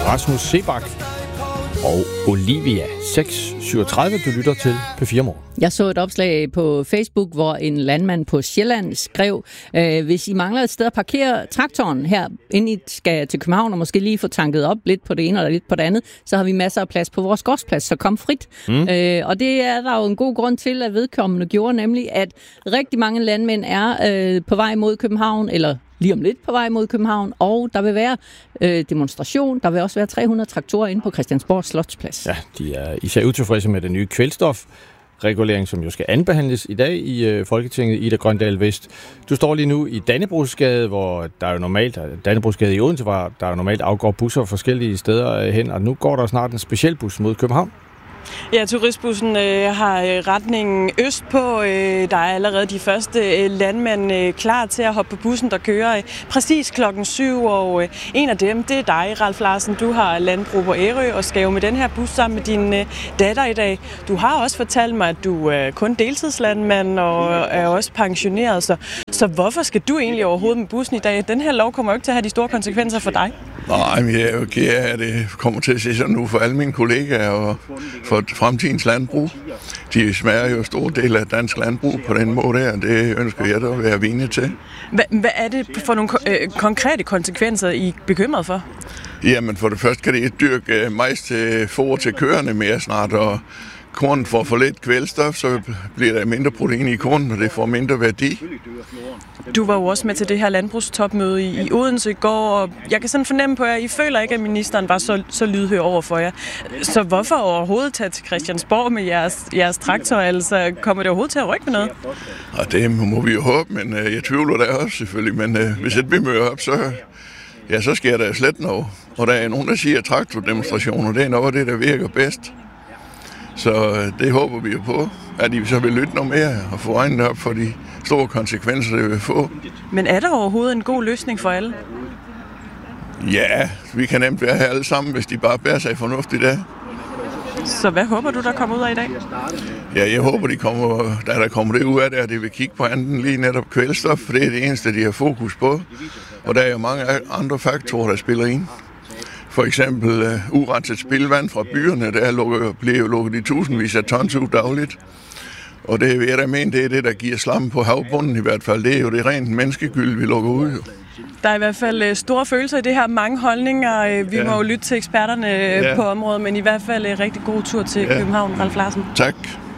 Rasmus Sebak og Olivia 6:37. Du lytter til P4 Morgen. Jeg så et opslag på Facebook, hvor en landmand på Sjælland skrev, hvis I mangler et sted at parkere traktoren her, inden I skal til København og måske lige få tanket op lidt på det ene og lidt på det andet, så har vi masser af plads på vores gårdsplads, så kom frit. Og det er der jo en god grund til, at vedkommende gjorde, nemlig at rigtig mange landmænd er på vej mod København, eller lige om lidt på vej mod København, og der vil være demonstration. Der vil også være 300 traktorer inde på Christiansborg Slotsplads. Ja, de er især utilfredse med den nye kvælstofregulering, som jo skal anbehandles i dag i Folketinget. Ida Grøndal Vest. Du står lige nu i Dannebrogsgade, hvor der er jo normalt, Dannebrogsgade i Odense, hvor der er normalt afgår busser forskellige steder hen, og nu går der snart en specialbus mod København. Ja, turistbussen har retningen østpå. Der er allerede de første landmænd klar til at hoppe på bussen, der kører præcis 7:00, og en af dem, det er dig, Ralf Larsen. Du har landbrug på Ærø og skal jo med den her bus sammen med din datter i dag. Du har også fortalt mig, at du er kun deltidslandmand og er også pensioneret, så hvorfor skal du egentlig overhovedet med bussen i dag? Den her lov kommer jo ikke til at have de store konsekvenser for dig. Nej, men jeg er jo ked af, at det kommer til at se sådan nu for alle mine kollegaer og for fremtidens landbrug. De smager jo stor del af dansk landbrug på den måde, og det ønsker jeg da at være vidne til. Hvad er det for nogle konkrete konsekvenser, I er bekymret for? Jamen for det første kan det ikke dyrke majs til foder til køerne mere snart, og korn får for lidt kvælstof, så bliver der mindre protein i korn, og det får mindre værdi. Du var jo også med til det her landbrugstopmøde i Odense i går, og jeg kan sådan fornemme på jer, at I føler ikke, at ministeren var så lydhør over for jer. Så hvorfor overhovedet tage til Christiansborg med jeres traktor? Altså, kommer det overhovedet til at rykke med noget? Og det må vi jo håbe, men jeg tvivler der også selvfølgelig. Men hvis ikke vi møder op, så sker der slet noget. Og der er nogen, der siger, at traktordemonstrationer, det er noget af det, der virker bedst. Så det håber vi jo på, at de så vil lytte noget mere og få øjnene op for de store konsekvenser, det vil få. Men er der overhovedet en god løsning for alle? Ja, vi kan nemt være her alle sammen, hvis de bare bærer sig fornuftigt af. Så hvad håber du, der kommer ud af i dag? Ja, jeg håber, der kommer det ud af det, at de vil kigge på anden lige netop kvælstof, for det er det eneste, de har fokus på. Og der er jo mange andre faktorer, der spiller ind. For eksempel urenset spildvand fra byerne, der bliver lukket i tusindvis af tons ud dagligt. Og det vil jeg da mene, det er det, der giver slam på havbunden i hvert fald. Det er jo det rent menneskegyld, vi lukker ud. Der er i hvert fald store følelser i det her, mange holdninger. Vi må jo lytte til eksperterne på området, men i hvert fald rigtig god tur til København, Ralf Larsen. Tak.